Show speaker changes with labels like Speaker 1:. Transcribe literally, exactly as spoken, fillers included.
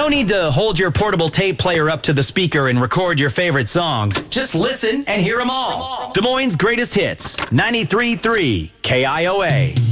Speaker 1: No need to hold your portable tape player up to the speaker and record your favorite songs. Just listen and hear them all. Des Moines' greatest hits, ninety-three point three K I O A.